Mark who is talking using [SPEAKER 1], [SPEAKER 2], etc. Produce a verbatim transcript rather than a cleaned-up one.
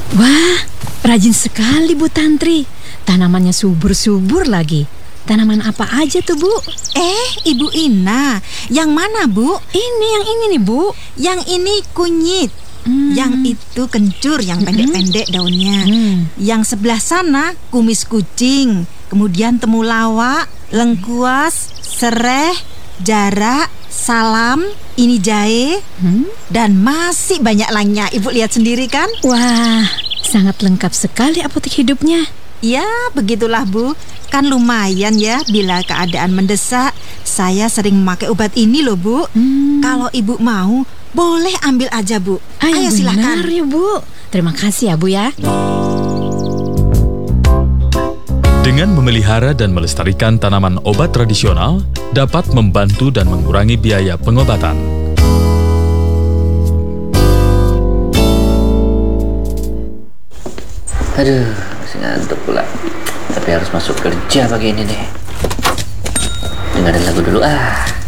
[SPEAKER 1] Wah, rajin sekali Bu Tantri. Tanamannya subur-subur lagi. Tanaman apa aja tuh, Bu?
[SPEAKER 2] Eh, Ibu Ina, yang mana, Bu?
[SPEAKER 1] Ini, yang ini nih, Bu.
[SPEAKER 2] Yang ini kunyit. Hmm. Yang itu kencur, yang pendek-pendek daunnya. Hmm. Yang sebelah sana kumis kucing. Kemudian temulawak, lengkuas, sereh, jarak, salam, ini jahe, hmm? dan masih banyak lainnya. Ibu lihat sendiri kan?
[SPEAKER 1] Wah, sangat lengkap sekali apotek hidupnya.
[SPEAKER 2] Ya, begitulah Bu. Kan lumayan ya bila keadaan mendesak. Saya sering memakai obat ini loh, Bu. Hmm. Kalau Ibu mau, boleh ambil aja, Bu.
[SPEAKER 1] Ayo,
[SPEAKER 2] Ayo silakan.
[SPEAKER 1] Benar ya, Bu. Terima kasih ya, Bu ya.
[SPEAKER 3] Dengan memelihara dan melestarikan tanaman obat tradisional dapat membantu dan mengurangi biaya pengobatan.
[SPEAKER 4] Aduh, masih ngantuk pula. Tapi harus masuk kerja pagi ini deh. Dengerin lagu dulu ah.